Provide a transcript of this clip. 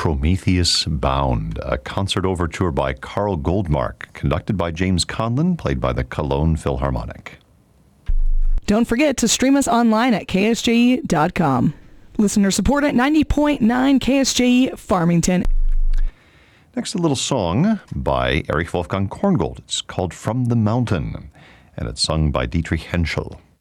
Prometheus Bound, a concert overture by Carl Goldmark, conducted by James Conlon, played by the Cologne Philharmonic. Don't forget to stream us online at ksje.com. Listener support at 90.9 KSJE Farmington. Next, a little song by Erich Wolfgang Korngold. It's called From the Mountain, and it's sung by Dietrich Henschel.